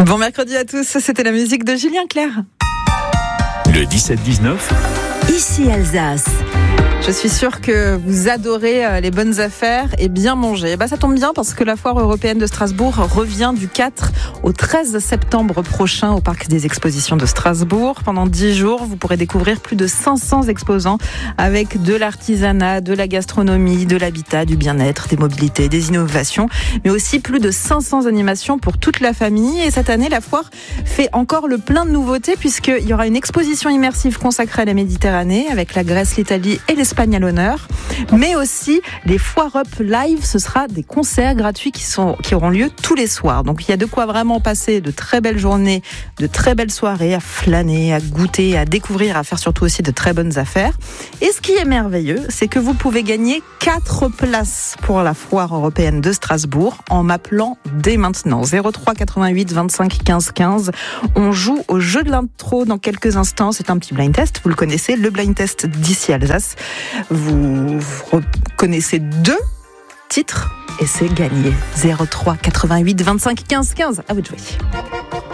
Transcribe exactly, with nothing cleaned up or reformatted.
Bon mercredi à tous, c'était la musique de Julien Clerc. Le dix-sept dix-neuf. Ici Alsace. Je suis sûre que vous adorez les bonnes affaires et bien manger. Bah, ça tombe bien parce que la foire européenne de Strasbourg revient du quatre au treize septembre prochain au Parc des Expositions de Strasbourg. Pendant dix jours, vous pourrez découvrir plus de cinq cents exposants avec de l'artisanat, de la gastronomie, de l'habitat, du bien-être, des mobilités, des innovations, mais aussi plus de cinq cents animations pour toute la famille. Et cette année, la foire fait encore le plein de nouveautés puisqu'il y aura une exposition immersive consacrée à la Méditerranée avec la Grèce, l'Italie et l'Espagne à l'honneur, mais aussi les Foire Up Live. Ce sera des concerts gratuits qui, sont, qui auront lieu tous les soirs. Donc il y a de quoi vraiment passer de très belles journées, de très belles soirées, à flâner, à goûter, à découvrir, à faire surtout aussi de très bonnes affaires. Et ce qui est merveilleux, c'est que vous pouvez gagner quatre places pour la foire européenne de Strasbourg en m'appelant dès maintenant. zéro trois quatre-vingt-huit vingt-cinq quinze quinze. On joue au jeu de l'intro dans quelques instants. C'est un petit blind test, vous le connaissez, le blind test d'ici Alsace. Vous reconnaissez deux titres et c'est gagné. zéro trois quatre-vingt-huit vingt-cinq quinze quinze. À vous de jouer.